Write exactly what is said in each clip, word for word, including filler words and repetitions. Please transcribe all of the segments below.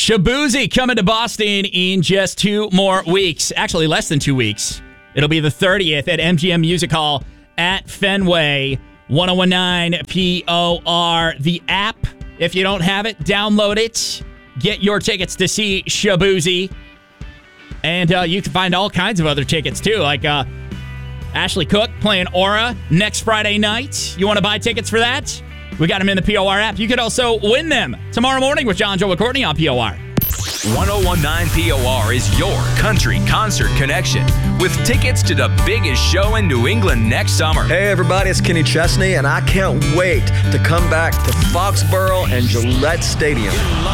Shaboozey coming to Boston in just two more weeks. Actually, less than two weeks. It'll be the thirtieth at M G M Music Hall at Fenway. ten nineteen P O R. The app, if you don't have it, download it. Get your tickets to see Shaboozey. And uh, you can find all kinds of other tickets, too, like uh, Ashley Cook playing Aura next Friday night. You want to buy tickets for that? We got them in the P O R app. You could also win them tomorrow morning with John, Joe, and Courtney on P O R. ten nineteen P O R is your country concert connection with tickets to the biggest show in New England next summer. Hey everybody, it's Kenny Chesney, and I can't wait to come back to Foxborough and Gillette Stadium.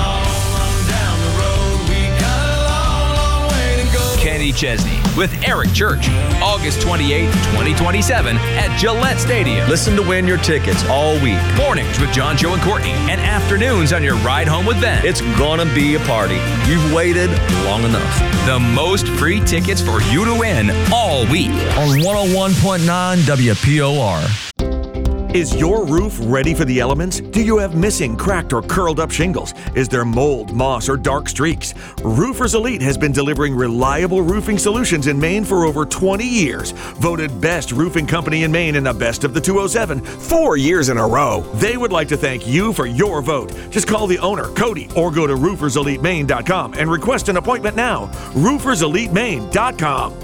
Kenny Chesney with Eric Church, August twenty-eighth, twenty twenty-seven at Gillette Stadium. Listen to win your tickets all week. Mornings with John, Joe, and Courtney, and afternoons on your ride home with Ben. It's gonna be a party. You've waited long enough. The most free tickets for you to win all week. On one oh one point nine W P O R. Is your roof ready for the elements? Do you have missing, cracked, or curled up shingles? Is there mold, moss, or dark streaks? Roofers Elite has been delivering reliable roofing solutions in Maine for over twenty years. Voted best roofing company in Maine in the best of the two oh seven, four years in a row. They would like to thank you for your vote. Just call the owner, Cody, or go to roofers elite maine dot com and request an appointment now. roofers elite maine dot com.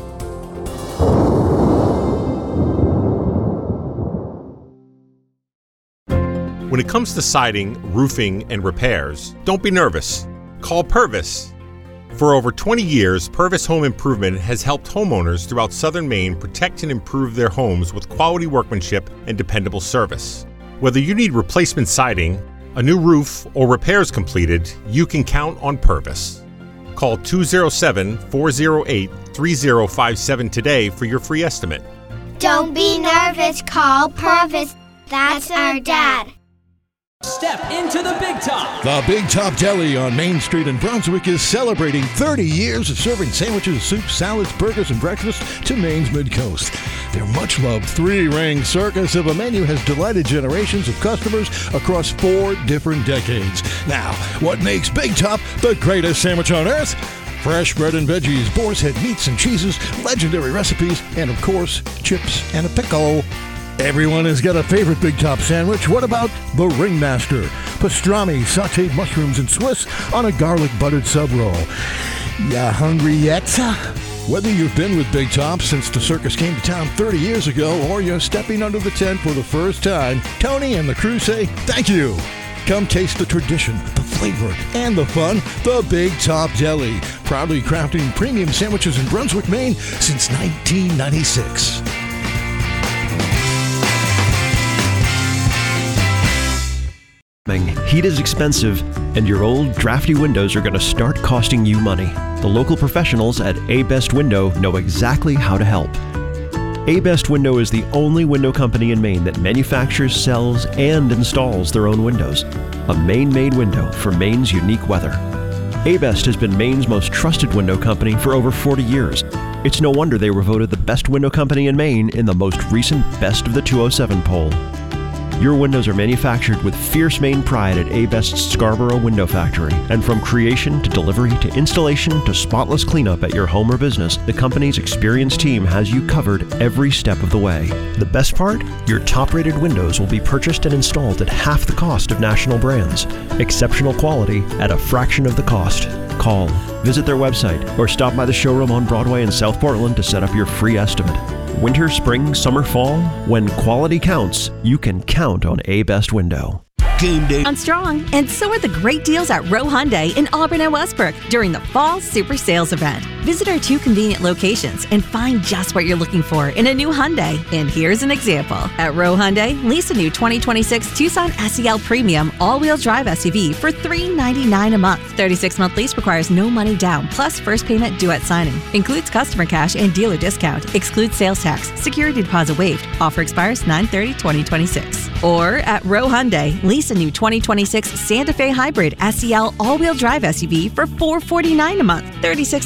When it comes to siding, roofing, and repairs, don't be nervous. Call Purvis. For over twenty years, Purvis Home Improvement has helped homeowners throughout southern Maine protect and improve their homes with quality workmanship and dependable service. Whether you need replacement siding, a new roof, or repairs completed, you can count on Purvis. Call two oh seven, four oh eight, three oh five seven today for your free estimate. Don't be nervous, call Purvis. That's our dad. Step into the Big Top. The Big Top Deli on Main Street in Brunswick is celebrating thirty years of serving sandwiches, soups, salads, burgers, and breakfast to Maine's Mid-Coast. Their much-loved three-ring circus of a menu has delighted generations of customers across four different decades. Now, what makes Big Top the greatest sandwich on earth? Fresh bread and veggies, boar's head meats and cheeses, legendary recipes, and of course, chips and a pickle. Everyone has got a favorite Big Top sandwich. What about the Ringmaster? Pastrami, sauteed mushrooms, and Swiss on a garlic buttered sub roll. Ya hungry yet? Whether you've been with Big Top since the circus came to town thirty years ago or you're stepping under the tent for the first time, Tony and the crew say thank you. Come taste the tradition, the flavor, and the fun. The Big Top Deli, proudly crafting premium sandwiches in Brunswick, Maine since nineteen ninety-six. Heat is expensive, and your old drafty windows are going to start costing you money. The local professionals at A-Best Window know exactly how to help. A-Best Window is the only window company in Maine that manufactures, sells, and installs their own windows. A Maine-made window for Maine's unique weather. A-Best has been Maine's most trusted window company for over forty years. It's no wonder they were voted the best window company in Maine in the most recent Best of the two oh seven poll. Your windows are manufactured with fierce Maine pride at A-Best's Scarborough Window Factory. And from creation to delivery to installation to spotless cleanup at your home or business, the company's experienced team has you covered every step of the way. The best part? Your top-rated windows will be purchased and installed at half the cost of national brands. Exceptional quality at a fraction of the cost. Call, visit their website, or stop by the showroom on Broadway in South Portland to set up your free estimate. Winter, spring, summer, fall, when quality counts, you can count on A-Best Window. Game day on Strong, and so are the great deals at Rowe Hyundai in Auburn and Westbrook during the Fall Super Sales event. Visit our two convenient locations and find just what you're looking for in a new Hyundai. And here's an example. At Rowe Hyundai, lease a new twenty twenty-six Tucson S E L Premium all-wheel drive S U V for three hundred ninety-nine dollars a month. thirty-six month lease requires no money down, plus first payment due at signing. Includes customer cash and dealer discount. Excludes sales tax. Security deposit waived. Offer expires nine thirty twenty twenty-six. Or at Rowe Hyundai, lease a new twenty twenty-six Santa Fe Hybrid S E L all-wheel drive S U V for four hundred forty-nine dollars a month. thirty-six month lease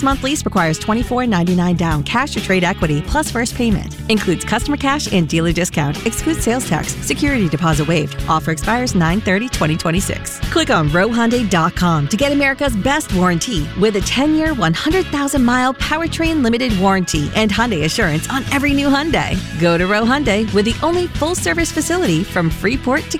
First requires twenty-four ninety-nine down, cash or trade equity, plus first payment. Includes customer cash and dealer discount. Excludes sales tax. Security deposit waived. Offer expires nine thirty twenty twenty-six. Click on row hyundai dot com to get America's best warranty with a ten-year, one hundred thousand mile powertrain limited warranty and Hyundai Assurance on every new Hyundai. Go to Row Hyundai with the only full-service facility from Freeport to